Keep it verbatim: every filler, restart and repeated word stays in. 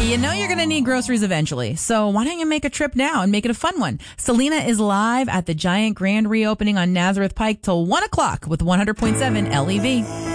You know you're going to need groceries eventually, so why don't you make a trip now and make it a fun one? Selena is live at the Giant Grand reopening on Nazareth Pike till one o'clock with one hundred point seven L E V.